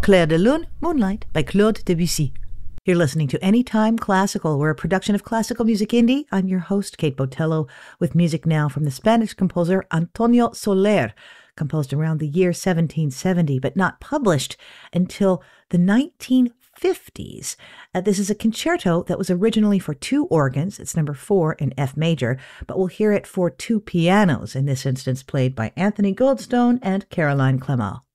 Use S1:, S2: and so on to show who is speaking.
S1: Clair de Lune, Moonlight by Claude Debussy. You're listening to Anytime Classical. We're a production of Classical Music Indie. I'm your host, Kate Botello, with music now from the Spanish composer Antonio Soler, composed around the year 1770, but not published until the 1950s. This is a concerto that was originally for two organs. It's number 4 in F major, but we'll hear it for two pianos, in this instance played by Anthony Goldstone and Caroline Clément.